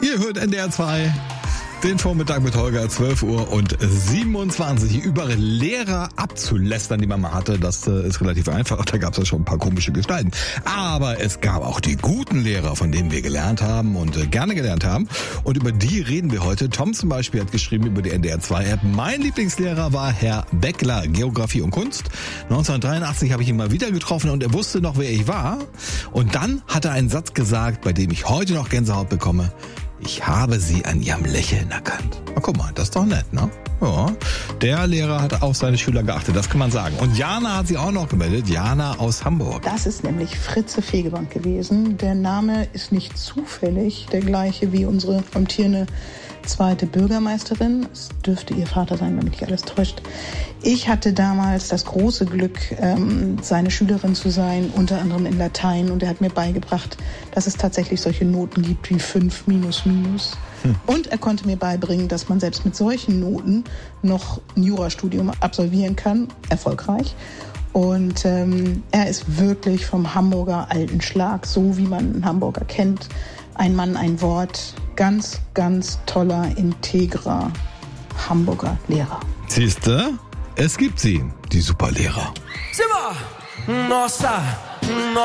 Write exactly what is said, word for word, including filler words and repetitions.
Ihr hört N D R zwei, den Vormittag mit Holger, zwölf Uhr und siebenundzwanzig. Über Lehrer abzulästern, die man mal hatte, das äh, ist relativ einfach. Da gab es ja schon ein paar komische Gestalten. Aber es gab auch die guten Lehrer, von denen wir gelernt haben und äh, gerne gelernt haben. Und über die reden wir heute. Tom zum Beispiel hat geschrieben über die N D R zwei App. Mein Lieblingslehrer war Herr Beckler, Geografie und Kunst. neunzehnhundertdreiundachtzig habe ich ihn mal wieder getroffen und er wusste noch, wer ich war. Und dann hat er einen Satz gesagt, bei dem ich heute noch Gänsehaut bekomme. Ich habe sie an ihrem Lächeln erkannt. Na, guck mal, das ist doch nett, ne? Ja, der Lehrer hat auf seine Schüler geachtet, das kann man sagen. Und Jana hat sich auch noch gemeldet, Jana aus Hamburg. Das ist nämlich Fritze Fegebank gewesen. Der Name ist nicht zufällig der gleiche wie unsere amtierende zweite Bürgermeisterin. Es dürfte ihr Vater sein, wenn mich nicht alles täuscht. Ich hatte damals das große Glück, ähm, seine Schülerin zu sein, unter anderem in Latein. Und er hat mir beigebracht, dass es tatsächlich solche Noten gibt wie fünf minus minus. Hm. Und er konnte mir beibringen, dass man selbst mit solchen Noten noch ein Jurastudium absolvieren kann, erfolgreich. Und ähm, er ist wirklich vom Hamburger alten Schlag, so wie man einen Hamburger kennt. Ein Mann, ein Wort. Ganz, ganz toller, integrer Hamburger Lehrer. Siehste, es gibt sie, die Superlehrer. Simba! Nossa!